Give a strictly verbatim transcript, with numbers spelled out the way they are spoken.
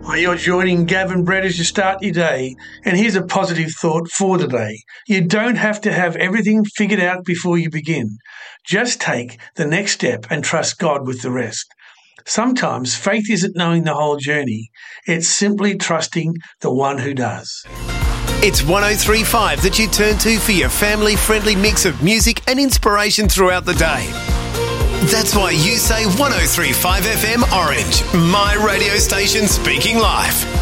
You're joining Gavin Brett as you start your day, and here's a positive thought for the day. You don't have to have everything figured out before you begin. Just take the next step and trust God with the rest. Sometimes faith isn't knowing the whole journey. It's simply trusting the one who does. It's one oh three point five that you turn to for your family-friendly mix of music and inspiration throughout the day. That's why you say one oh three point five F M Orange, my radio station speaking life.